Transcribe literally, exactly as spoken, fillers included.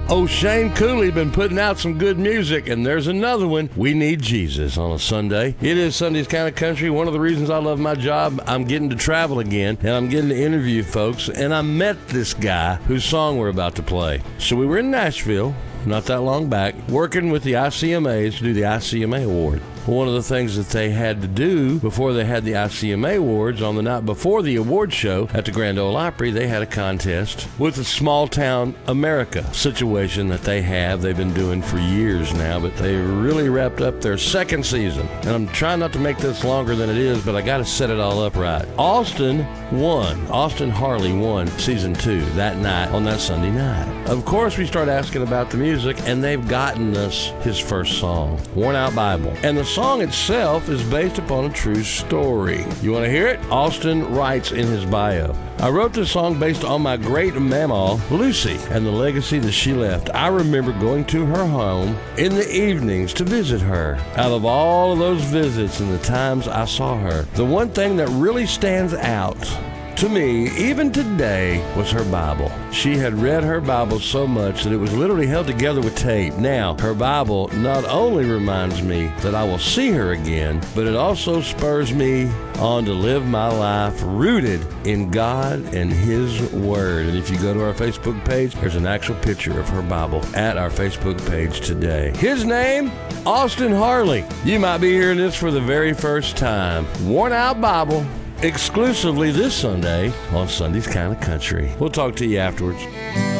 O'Shane Cooley been putting out some good music, and there's another one, We Need Jesus, on a Sunday. It is Sunday's Kind of Country. One of the reasons I love my job, I'm getting to travel again, and I'm getting to interview folks, and I met this guy whose song we're about to play. So we were in Nashville not that long back, working with the I C M As to do the I C M A Award. One of the things that they had to do before they had the I C M A Awards, on the night before the award show at the Grand Ole Opry, they had a contest with the Small Town America situation that they have. They've been doing for years now, but they really wrapped up their second season. And I'm trying not to make this longer than it is, but I got to set it all up right. Austin won. Austin Harley won season two that night on that Sunday night. Of course, we start asking about the music, and they've gotten us his first song, Worn Out Bible. And the song itself is based upon a true story. You want to hear it? Austin writes in his bio, I wrote this song based on my great mama, Lucy, and the legacy that she left. I remember going to her home in the evenings to visit her. Out of all of those visits and the times I saw her, the one thing that really stands out to me, even today, was her Bible. She had read her Bible so much that it was literally held together with tape. Now, her Bible not only reminds me that I will see her again, but it also spurs me on to live my life rooted in God and His Word. And if you go to our Facebook page, there's an actual picture of her Bible at our Facebook page today. His name, Austin Harley. You might be hearing this for the very first time. Worn Out Bible, exclusively this Sunday on Sunday's Kind of Country. We'll talk to you afterwards.